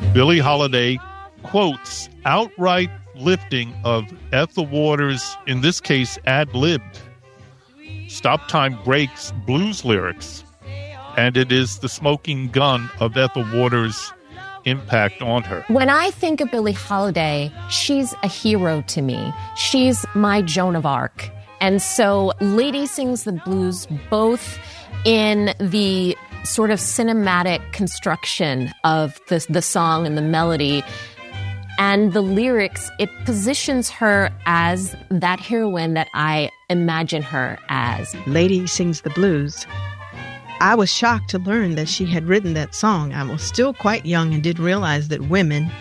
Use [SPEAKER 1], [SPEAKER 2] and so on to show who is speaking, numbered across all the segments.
[SPEAKER 1] Billie Holiday quotes outright lifting of Ethel Waters', in this case, ad-libbed Stop Time Breaks blues lyrics, and it is the smoking gun of Ethel Waters' impact on her.
[SPEAKER 2] When I think of Billie Holiday, she's a hero to me. She's my Joan of Arc. And so Lady Sings the Blues, both in the sort of cinematic construction of the song and the melody and the lyrics, it positions her as that heroine that I imagine her as.
[SPEAKER 3] Lady Sings the Blues. I was shocked to learn that she had written that song. I was still quite young and didn't realize that women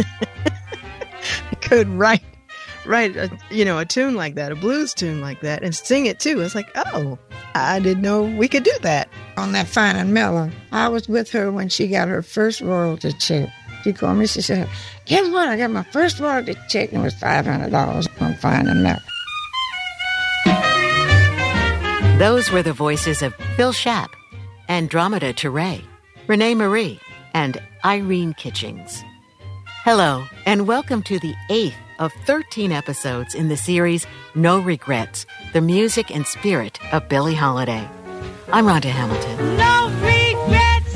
[SPEAKER 3] could write a tune like that, a blues tune like that, and sing it too. It's like, oh, I didn't know we could do that.
[SPEAKER 4] On that Fine and Mellow, I was with her when she got her first royalty check. She called me, she said, guess what? I got my first royalty check, and it was $500 on Fine and Mellow.
[SPEAKER 5] Those were the voices of Phil Schaap, Andromeda Ture, Renee Marie, and Irene Kitchings. Hello, and welcome to the 8th of 13 episodes in the series No Regrets, the music and spirit of Billie Holiday. I'm Rhonda Hamilton.
[SPEAKER 6] No regrets,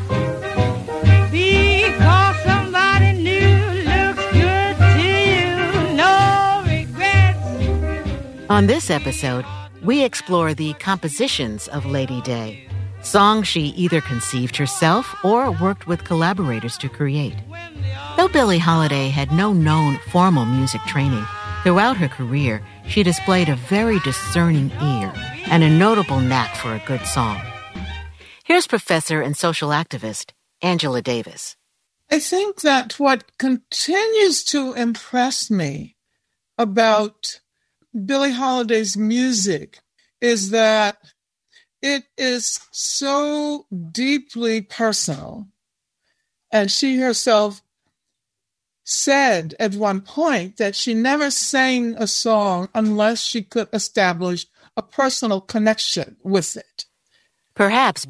[SPEAKER 6] because somebody new looks good to you. No regrets.
[SPEAKER 5] On this episode, we explore the compositions of Lady Day, songs she either conceived herself or worked with collaborators to create. Though Billie Holiday had no known formal music training, throughout her career, she displayed a very discerning ear and a notable knack for a good song. Here's professor and social activist Angela Davis.
[SPEAKER 7] I think that what continues to impress me about Billie Holiday's music is that it is so deeply personal. And she herself said at one point that she never sang a song unless she could establish a personal connection with it.
[SPEAKER 5] Perhaps